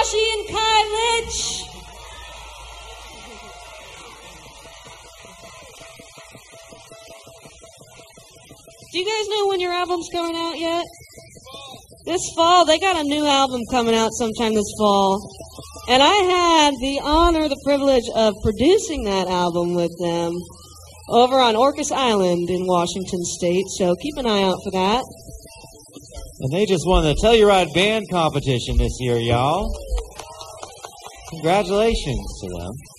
Tashi and Kai Litch. Do you guys know when your album's going out yet? This fall. They got a new album coming out sometime this fall. And I had the honor, the privilege of producing that album with them over on Orcas Island in Washington State. So keep an eye out for that. And they just won the Telluride Band Competition this year, y'all. Congratulations to them.